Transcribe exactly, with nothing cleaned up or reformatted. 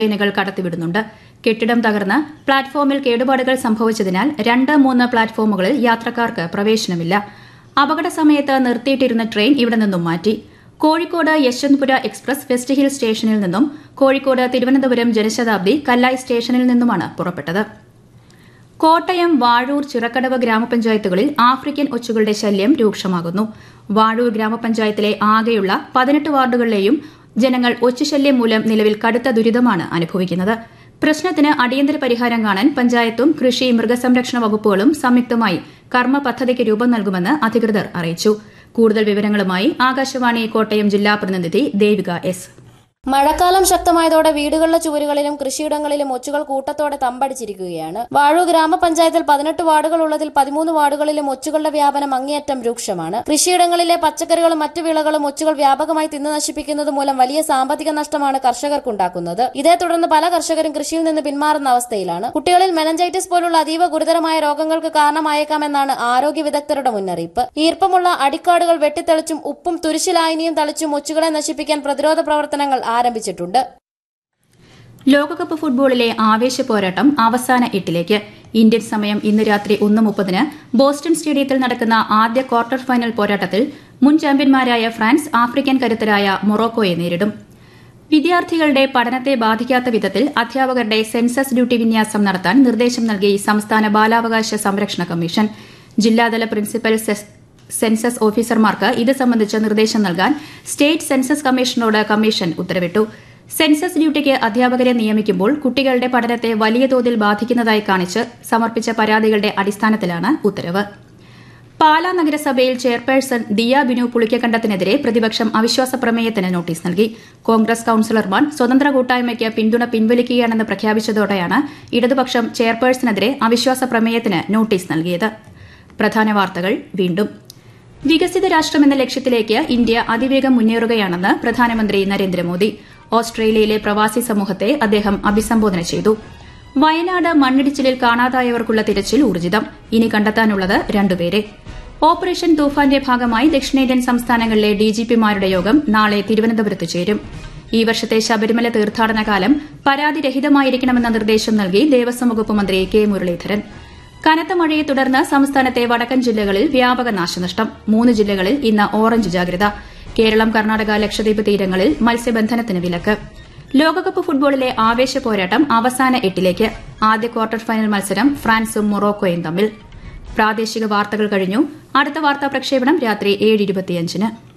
ട്രെയിനുകൾ കടത്തിവിടുന്നുണ്ട്. കെട്ടിടം തകർന്ന് പ്ലാറ്റ്ഫോമിൽ കേടുപാടുകൾ സംഭവിച്ചതിനാൽ രണ്ട് മൂന്ന് പ്ലാറ്റ്ഫോമുകളിൽ യാത്രക്കാർക്ക് പ്രവേശനമില്ല. അപകട സമയത്ത് നിർത്തിയിട്ടിരുന്ന ട്രെയിൻ ഇവിടെ നിന്നും മാറ്റി. Kozhikode Yesvantpur express west hill സ്റ്റേഷനിൽ നിന്നും കോഴിക്കോട് തിരുവനന്തപുരം ജനശതാബ്ദി കല്ലായി സ്റ്റേഷനിൽ നിന്നുമാണ് പുറപ്പെട്ടത്. കോട്ടയം, വാഴൂർ, ചിറക്കടവ് ഗ്രാമപഞ്ചായത്തുകളിൽ ആഫ്രിക്കൻ ഒച്ചുകളുടെ ശല്യം രൂക്ഷമാകുന്നു. വാഴൂർ ഗ്രാമപഞ്ചായത്തിലെ ആകെയുള്ള പതിനെട്ട് വാർഡുകളിലെയും ജനങ്ങൾ ഒച്ചുശല്യം മൂലം നിലവിൽ കടുത്ത ദുരിതമാണ് അനുഭവിക്കുന്നത്. പ്രശ്നത്തിന് അടിയന്തര പരിഹാരം കാണാൻ പഞ്ചായത്തും കൃഷി മൃഗസംരക്ഷണ വകുപ്പുകളും സംയുക്തമായി കർമ്മ പദ്ധതിക്ക് രൂപം നൽകുമെന്ന് അധികൃതർ അറിയിച്ചു. കൂടുതൽ വിവരങ്ങളുമായി ആകാശവാണി കോട്ടയം ജില്ലാ പ്രതിനിധി ദേവിക എസ്. മഴക്കാലം ശക്തമായതോടെ വീടുകളിലെ ചുവരുകളിലും കൃഷിയിടങ്ങളിലും ഒച്ചുകൾ കൂട്ടത്തോടെ തമ്പടിച്ചിരിക്കുകയാണ്. വാഴൂർ ഗ്രാമപഞ്ചായത്തിൽ പതിനെട്ട് വാർഡുകൾ ഉള്ളതിൽ പതിമൂന്ന് വാർഡുകളിലും ഒച്ചുകളുടെ വ്യാപനം അങ്ങേയറ്റം രൂക്ഷമാണ്. കൃഷിയിടങ്ങളിലെ പച്ചക്കറികളും മറ്റു വിളകളും ഒച്ചുകൾ വ്യാപകമായി തിന്നു നശിപ്പിക്കുന്നത് മൂലം വലിയ സാമ്പത്തിക നഷ്ടമാണ് കർഷകർക്കുണ്ടാക്കുന്നത്. ഇതേ തുടർന്ന് പല കർഷകരും കൃഷിയിൽ നിന്ന് പിന്മാറുന്ന അവസ്ഥയിലാണ്. കുട്ടികളിൽ മെനഞ്ചൈറ്റിസ് പോലുള്ള അതീവ ഗുരുതരമായ രോഗങ്ങൾക്ക് കാരണമായേക്കാമെന്നാണ് ആരോഗ്യ വിദഗ്ധരുടെ മുന്നറിയിപ്പ്. ഈർപ്പമുള്ള അടിക്കാടുകൾ വെട്ടിത്തെളിച്ചും ഉപ്പും തുരിശിലായനിയും തളിച്ചും ഒച്ചുകളെ നശിപ്പിക്കാൻ പ്രതിരോധ പ്രവർത്തനങ്ങൾ ആരംഭിച്ചിട്ടുണ്ട്. ലോകകപ്പ് ഫുട്ബോളിലെ ആവേശ പോരാട്ടം അവസാന എട്ടിലേക്ക്. ഇന്ത്യൻ സമയം ഇന്ന് രാത്രി ഒന്ന് മുപ്പതിന് ബോസ്റ്റൺ സ്റ്റേഡിയത്തിൽ നടക്കുന്ന ആദ്യ ക്വാർട്ടർ ഫൈനൽ പോരാട്ടത്തിൽ മുൻ ചാമ്പ്യന്മാരായ ഫ്രാൻസ് ആഫ്രിക്കൻ കരുത്തരായ മൊറോക്കോയെ നേരിടും. വിദ്യാർത്ഥികളുടെ പഠനത്തെ ബാധിക്കാത്ത വിധത്തിൽ അധ്യാപകരുടെ സെൻസസ് ഡ്യൂട്ടി വിന്യാസം നടത്താൻ നിർദ്ദേശം നൽകി സംസ്ഥാന ബാലാവകാശ സംരക്ഷണ കമ്മീഷൻ. ജില്ലാതല പ്രിൻസിപ്പൽ സെൻസസ് ഓഫീസർമാർക്ക് ഇത് സംബന്ധിച്ച നിർദ്ദേശം നൽകാൻ സ്റ്റേറ്റ് സെൻസസ് കമ്മീഷനോട് കമ്മീഷൻ ഉത്തരവിട്ടു. സെൻസസ് ഡ്യൂട്ടിക്ക് അധ്യാപകരെ നിയമിക്കുമ്പോൾ കുട്ടികളുടെ പഠനത്തെ വലിയ തോതിൽ ബാധിക്കുന്നതായി കാണിച്ച് സമർപ്പിച്ച പരാതികളുടെ അടിസ്ഥാനത്തിലാണ് ഉത്തരവ്. പാലാ നഗരസഭയിൽ ചെയർപേഴ്സൺ ദിയ ബിനു പുളിക്കക്കണ്ടത്തിനെതിരെ പ്രതിപക്ഷം അവിശ്വാസ പ്രമേയത്തിന് നോട്ടീസ് നൽകി. കോൺഗ്രസ് കൌൺസിലർമാർ സ്വതന്ത്ര കൂട്ടായ്മയ്ക്ക് പിന്തുണ പിൻവലിക്കുകയാണെന്ന് പ്രഖ്യാപിച്ചതോടെയാണ് ഇടതുപക്ഷം ചെയർപേഴ്സണെതിരെ അവിശ്വാസ പ്രമേയത്തിന് നോട്ടീസ് നൽകിയത്. പ്രധാന വാർത്തകൾ വീണ്ടും. വികസിത രാഷ്ട്രമെന്ന ലക്ഷ്യത്തിലേക്ക് ഇന്ത്യ അതിവേഗം മുന്നേറുകയാണെന്ന് പ്രധാനമന്ത്രി നരേന്ദ്രമോദി. ഓസ്ട്രേലിയയിലെ പ്രവാസി സമൂഹത്തെ അദ്ദേഹം അഭിസംബോധന ചെയ്തു. വയനാട് മണ്ണിടിച്ചിലിൽ കാണാതായവർക്കുള്ള തിരച്ചിൽ ഊർജിതം. ഇനി കണ്ടെത്താനുള്ളത് രണ്ടുപേരെ. ഓപ്പറേഷൻ തൂഫാന്റെ ഭാഗമായി ദക്ഷിണേന്ത്യൻ സംസ്ഥാനങ്ങളിലെ ഡിജിപിമാരുടെ യോഗം നാളെ തിരുവനന്തപുരത്ത് ചേരും. ഈ വർഷത്തെ ശബരിമല തീർത്ഥാടന കാലം പരാതിരഹിതമായിരിക്കണമെന്ന നിർദ്ദേശം നൽകി ദേവസ്വം വകുപ്പ് മന്ത്രി കെ മുരളീധരൻ. കനത്ത മഴയെ തുടർന്ന് സംസ്ഥാനത്തെ വടക്കൻ ജില്ലകളിൽ വ്യാപക നാശനഷ്ടം. മൂന്ന് ജില്ലകളിൽ ഇന്ന് ഓറഞ്ച് ജാഗ്രത. കേരളം, കർണാടക, ലക്ഷദ്വീപ് തീരങ്ങളിൽ മത്സ്യബന്ധനത്തിന് വിലക്ക്. ലോകകപ്പ് ഫുട്ബോളിലെ ആവേശ പോരാട്ടം അവസാന എട്ടിലേക്ക്. ആദ്യ ക്വാർട്ടർ ഫൈനൽ മത്സരം ഫ്രാൻസും മൊറോക്കോയും തമ്മിൽ. പ്രാദേശിക വാർത്തകൾ കഴിഞ്ഞു. അടുത്ത വാർത്താ പ്രക്ഷേപണം രാത്രി ഏഴ് ഇരുപത്തിയഞ്ചിന്.